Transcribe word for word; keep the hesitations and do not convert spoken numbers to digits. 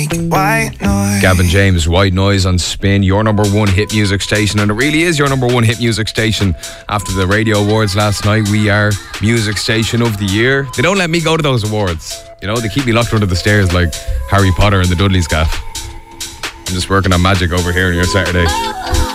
make white noise. Gavin James, White Noise on Spin, your number one hit music station, and it really is your number one hit music station. After the radio awards last night, we are music station of the year. They don't let me go to those awards. You know, they keep me locked under the stairs like Harry Potter and the Dudley's cat. I'm just working on magic over here on your Saturday.